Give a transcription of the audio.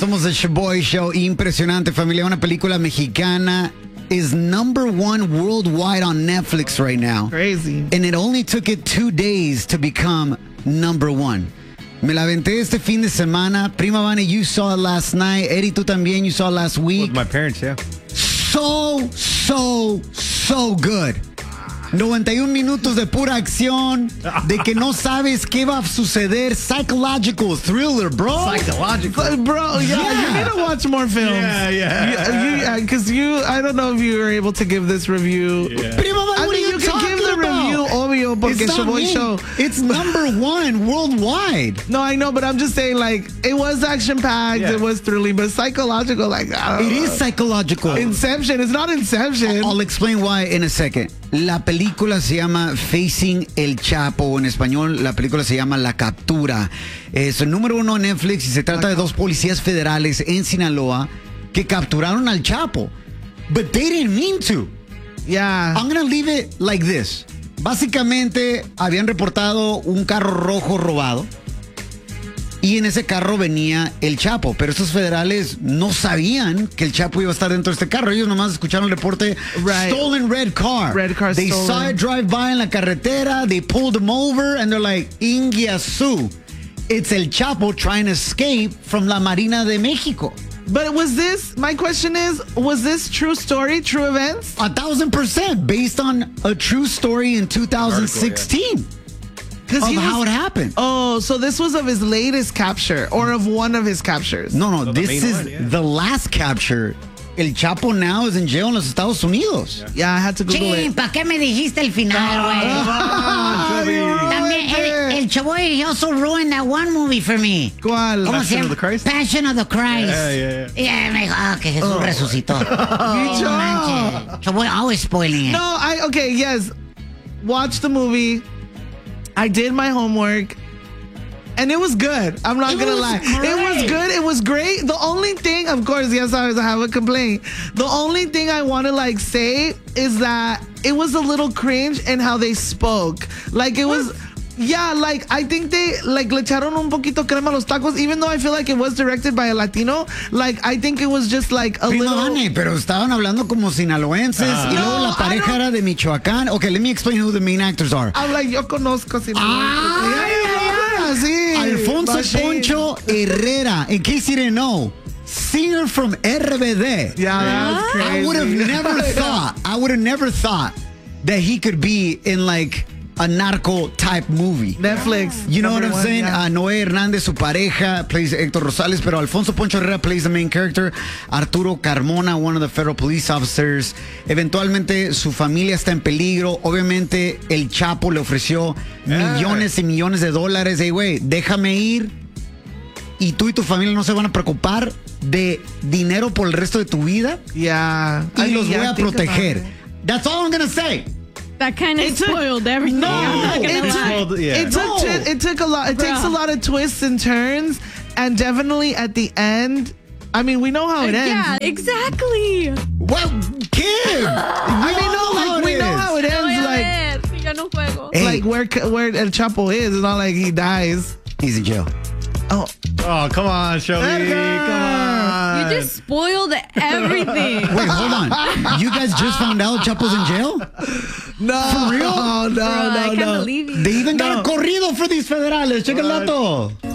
Somos el Shaboy Show. Impresionante, familia. Una película mexicana is #1 worldwide on Netflix right now. Crazy. And it only took it 2 days to become #1. Me la aventé este fin de semana. Prima Vani, you saw it last night. Eddie, tú también, you saw it last week. With my parents, yeah. So good. 91 minutos de pura acción, de que no sabes qué va a suceder. Psychological thriller, bro. Psychological. Bro, you need to watch more films. Yeah. Because I don't know if you were able to give this review. Prima Vani, I what are mean, you can talking give the about? review, obvio, porque It's not Shaboy me. Show. It's #1 worldwide. No, I know, but I'm just saying, like, it was action-packed, Yeah. it was thrilling, but psychological, like, I don't It know. is psychological. Inception. It's not Inception. I'll explain why in a second. La película se llama Facing el Chapo. En español, la película se llama La Captura. Es el #1 en Netflix y se trata de dos policías federales en Sinaloa que capturaron al Chapo. But they didn't mean to. Yeah. I'm gonna leave it like this. Básicamente, habían reportado un carro rojo robado. Y en ese carro venía el Chapo, pero estos federales no sabían que el Chapo iba a estar dentro de este carro. Ellos nomás escucharon el reporte, Right. stolen red car. Red car They stolen. saw it drive by en la carretera, they pulled him over, and they're like, Ingiasu. It's el Chapo trying to escape from la Marina de México. But my question is, was this true story, true events? 1,000% based on a true story in 2016 Because of how it happened. Oh, so this was of his latest capture or of one of his captures? No, the this main is one, yeah. the last capture. El Chapo now is in jail en los Estados Unidos. Yeah, I had to Google Sí, it. ¿para qué me dijiste el final, güey? También el Chaboy also ruined that one movie for me. ¿Cuál? ¿Cómo se Passion llama? of the Christ? Passion of the Christ. Yeah. Yeah, me dijo, que Jesús resucitó. Bicho. Manches. Chaboy always spoiling it. No, yes. Watch the movie. I did my homework. And it was good. I'm not going to lie. It was good. It was great. The only thing, of course, yes, I have a complaint. The only thing I want to say is that it was a little cringe in how they spoke. Like it was... Yeah, like I think they le echaron un poquito crema a los tacos, even though I feel like it was directed by a Latino. Like I think it was just like a Prima little. Vani, pero estaban hablando como sinaloenses y luego No, la pareja era de Michoacán. Okay, let me explain who the main actors are. I'm like, yo conozco Ah, sí. Alfonso Machine. Poncho Herrera. In case you didn't know, singer from RBD. Yeah, that's crazy. I would have never thought that he could be in like a narco type movie. Netflix. You know what I'm #1, saying? yeah. Noé Hernández, su pareja, plays Héctor Rosales, pero Alfonso Poncho Herrera plays the main character. Arturo Carmona, one of the federal police officers. Eventualmente su familia está en peligro. Obviamente el Chapo le ofreció millones y millones de dólares. Hey, güey, déjame ir y tú y tu familia no se van a preocupar de dinero por el resto de tu vida Yeah. y los voy a think about proteger. it. That's all I'm gonna say. That kind of spoiled everything. No, I'm not gonna it lie. took, Yeah. it took it took a lot. It takes a lot of twists and turns, and definitely at the end. I mean, we know how it ends. Yeah, exactly. Well, kid, I mean, no, like we know how it Voy a ends. Like, ver, si yo no juego. Hey. like where El Chapo is. It's not like he dies. he's in jail. Oh, Oh, come on, Shelby. Edgar! Come on. You just spoiled everything. Wait, hold on. You guys just found out Chapo's in jail? no, For real? No, Bro, I can't no. believe you. They even got a corrido for these federales. Check el dato.